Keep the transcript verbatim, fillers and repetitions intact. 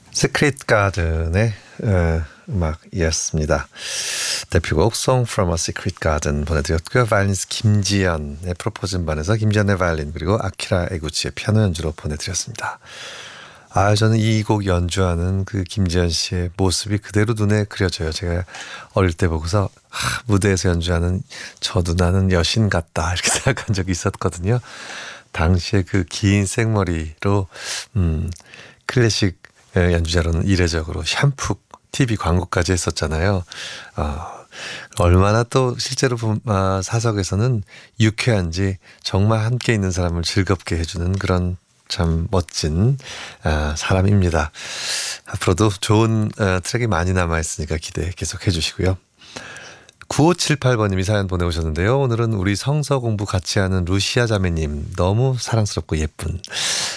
시크릿 가든의 어, 음악이었습니다. 대표곡 Song from a Secret Garden 보내드렸고요. 바이올리니스트 김지연의 프로포즈 음반에서 김지연의 바이올린 그리고 아키라 에구치의 피아노 연주로 보내드렸습니다. 아, 저는 이 곡 연주하는 그 김지연 씨의 모습이 그대로 눈에 그려져요. 제가 어릴 때 보고서 아, 무대에서 연주하는 저 누나는 여신 같다 이렇게 생각한 적이 있었거든요. 당시에 그 긴 생머리로 음, 클래식 연주자로는 이례적으로 샴푸 티비 광고까지 했었잖아요. 어, 얼마나 또 실제로 보, 아, 사석에서는 유쾌한지 정말 함께 있는 사람을 즐겁게 해주는 그런 참 멋진 아, 사람입니다. 앞으로도 좋은 아, 트랙이 많이 남아있으니까 기대 계속 해주시고요. 구오칠팔 번님이 사연 보내오셨는데요. 오늘은 우리 성서 공부 같이 하는 루시아 자매님 너무 사랑스럽고 예쁜